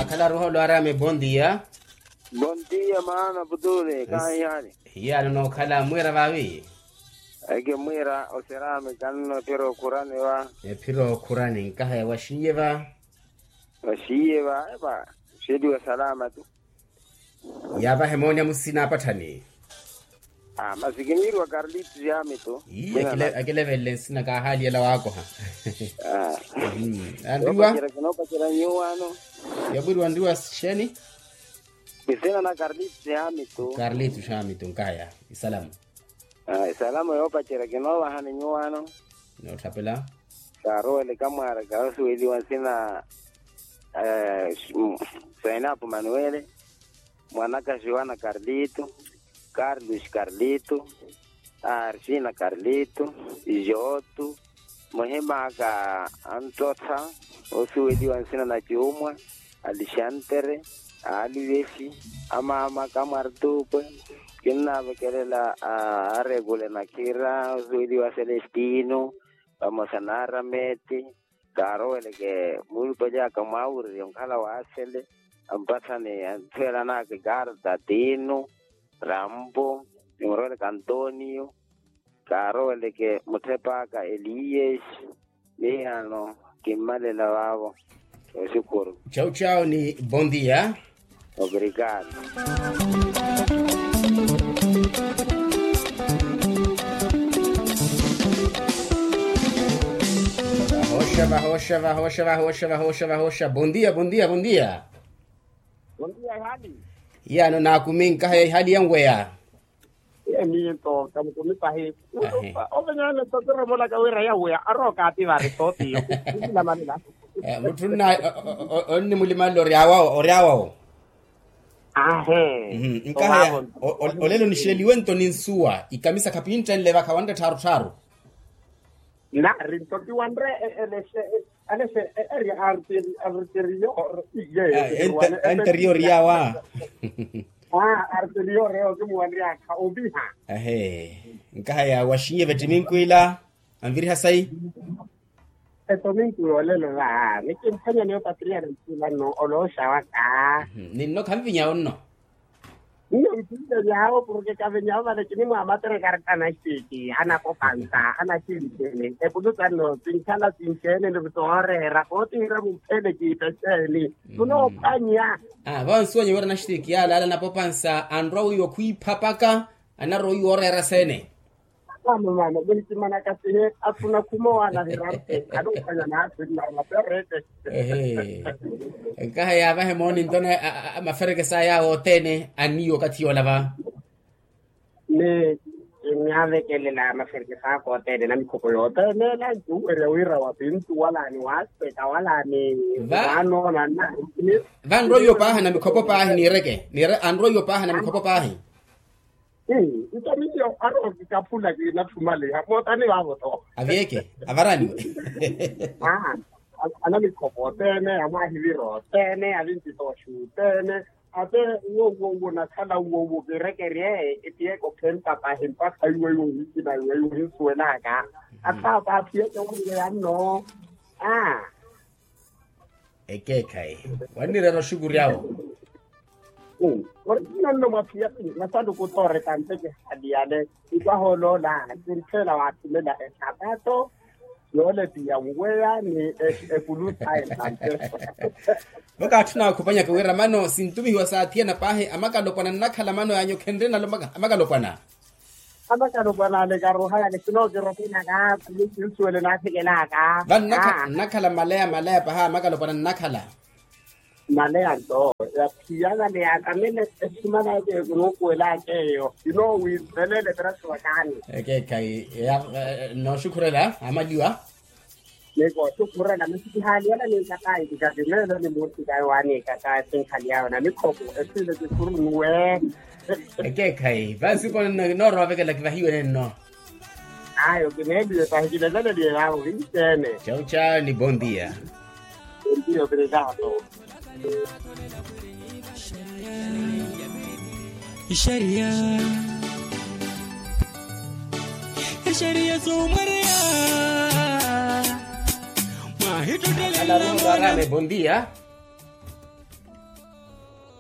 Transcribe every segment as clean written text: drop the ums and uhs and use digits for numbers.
Nakala roho lo arame bom dia. Bom dia, mana budule, kayani. Ya no kala mwera bawi. Ege mwera oserame kanno pero kurane wa. Piro kurani kahaya washiyeva. Washiyeva eba. Shedi wa salama tu. Ya ba hemonia musina patani. Masikimiru wa Carlitos yame tu. Akile vele sina ka hali la wako ha. Andiwa? Kinopa kira nyuano. Ya buru andiwa sheni? Bisena na Carlitos yame tu. Carlitos yame tu kaya. Salamu. Salamu yopa kira kinopa hani nyuano. No tapela. Karo ele kamara kasu ili wansina Sainapo Manuele. Mwanaka Joana Carlito. Carlos Carlito, Argina Carlito, Joto, Mohemaka Antota, Osuedi Wansina na Jumwa, Alexandre, Aliveshi, Amama Camartupe, Kinava Kelela Regule Nakira, Osuedi wa Celestino, Vamosanara Meti, Caro que muy poya Kamauri, Yonkala Wasele, Ampasane, Antelana Garda Dino. Rambo, Nimorole Antonio, Caro el que Motepaca, Elias, Lejano, Kimale Lavabo, Osukuru. Chau chau ni bom dia. Obrigado. Bahosha. Bom dia. Bom dia, Hali. Ya no na kuminka hali yangu ya. Ni to kamu pahi. Obenya to tero mola ka wera ya we aroka ati bare to ti. La manila. Mutuna onni mulima oriawa. Nkaya olelo ni sheli wento ni nsua ikamisa kapinta nleva kawanda taru. Na rinto ki wandre alese area anterior yawa. Arterior reo ke muandria ka obiha. Nkaya washiye vetiminkuila anviri hasai. Eto minkulo lelo la, nikimfanya niyo patria nila no olo shawaka. Ninno kamvinya onno. Niyo mpinde yao porque kavenyao vale kini muamatere karakana shiki, ana kopanta, ana chilitene. Epudutano, pinchala pincene, nubitore, rapoti hira mpende ki peseli. Tuno panya. Vansuwa wera na shiki ya lala na popansa, andro uyo kui papaka, anaro uyo ore rasene. Mama, binti mana kasih afuna kumoa na hirarte. Adu kanya na na perete. Kahaya ba hemoni ntona mafereke saya otene aniyo katiyo lava. Ne nyave kele la mafereke sa ko otene na mikopolota ne la tu ere wira wa pintu wala ni waspe wala ni vano na van royo pa na mikopo pa ni reke. Ni androyo pa na mikopo pa. Itamio aro kapula ki na tumale hapo tani wao to avieke avarani ana mikopo tene ama hiviro tene alinti to shu tene ate wo na kala wo berekere etie ko penta pa himpa kaiwe yo hiki na yo hinsuela ka ata pa pie to ya no ekekai wanire ro shuguri yao. No mafia nasando kutore tante ke hadiane ikaholo la sirkela watu meda esabato yole pia ngwea ni epuluta tante baka tuna kufanya kwera mano sintumi wa saa tiena pahe amaka lopana nakala mano yanyo kendena amaka lopana le garoha ya kino gerofina ka suele na tegela ka van nakala malaya paha amaka lopana nakala Malaya to ya piyana le akamele esimana ke grupo la ke yo we bele le traso wakani kai ya no shukurela amaliwa le ko shukurela misi hali yana ni kakai dikadimelo ni muti kai wani kaka tin khalia na mikopo esile de kurunwe kai basi pon no robe ke la kihiwe no ayo que medio ta hili le de la vintene chau ni bom dia. Bom dia, obrigado. Sharia Somaria. Bom dia.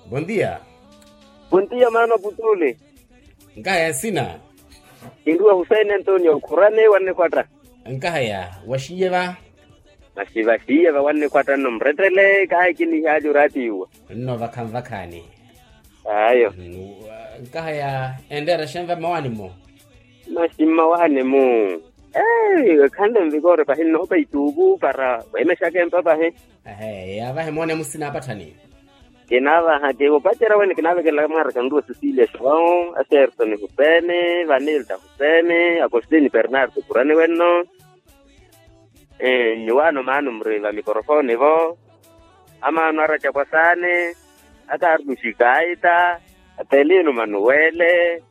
Buen día. Buen día, mano Putule. Nkaya sina. Indua Hussein Antonio, Kurane wanne kwatra. Nkaya washiyeva. Masivashia wanne kwatra nomretele kai kini hajurati uwa. No vakani. Ayo. Nkaya endera shemva mawani mo. Mashima wane mo. Kanda mvigore pa hinno pa itubu para weme shake mpapa he. Yava hemone musina patani. Kenava hake upatera wene kenava kela marka nduwa Cecilia João, Acerto Husene, Vanilda Husene, Agostini Bernardo Kurane wenno. Nyuano manu mriva mikrofoni vo. Ama naracha kwasane, Atardu Shikaita, Atelino Manuele,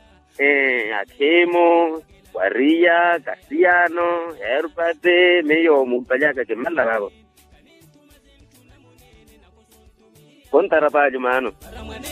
Akimo, Waria, Castiano, Herbate, medio Mumpayaka que manda rabo. Contara pa mano.